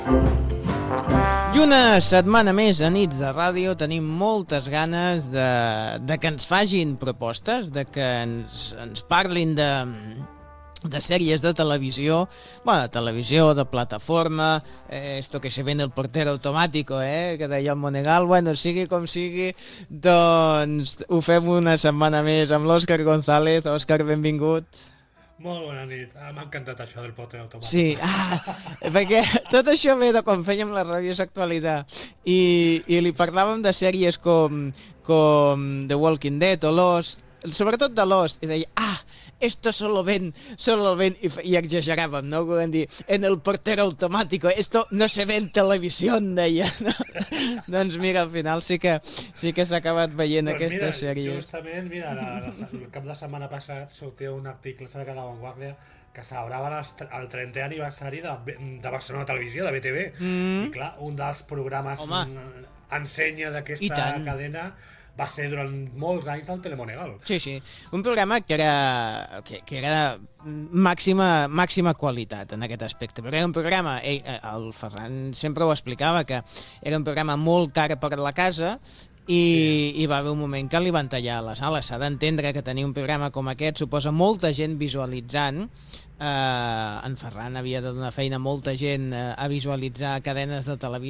I una setmana més a Nits de Ràdio tenim moltes ganes de que ens facin propostes, de que ens parlin de sèries de televisió, bueno, de televisió, de plataforma, esto que se ve en el portero automático, que deia el Monegal, bueno, sigui com sigui, doncs ho fem una setmana més amb l'Òscar González. Òscar, benvingut. Molt bona nit, m'ha encantat això del porter automàtic. Sí, perquè tot això ve de quan fèiem la rabiosa actualitat i li parlàvem de sèries com The Walking Dead o Lost, sobretot de Lost, i deia, esto solo ven, i exageràvem, no? Volem dir, en el portero automático, esto no se ve en televisió, deia, no? Doncs mira, al final sí que s'ha acabat veient doncs aquesta sèrie. Justament, mira, el cap de setmana passat sortia un article a La Vanguardia que celebraven el 30è aniversari de Barcelona Televisió, de BTV, i clar, un dels programes ensenya d'aquesta cadena va ser durant molts anys el Telemonegal. Sí, un programa que era màxima qualitat en aquest aspecte, però era un programa, el Ferran sempre ho explicava, que era un programa molt car per la casa i va haver un moment que li van tallar la sala. S'ha d'entendre que tenir un programa com aquest suposa molta gent visualitzant. En Ferran havia de donar feina a molta gent a visualitzar cadenes de televisió